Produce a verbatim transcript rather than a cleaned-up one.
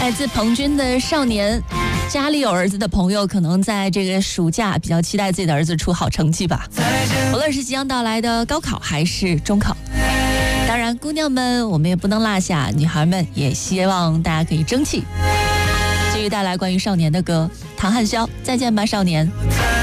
来自彭军的少年，家里有儿子的朋友，可能在这个暑假比较期待自己的儿子出好成绩吧。无论是即将到来的高考还是中考，当然姑娘们我们也不能落下，女孩们也希望大家可以争气。继续带来关于少年的歌，唐汉霄《再见吧少年》。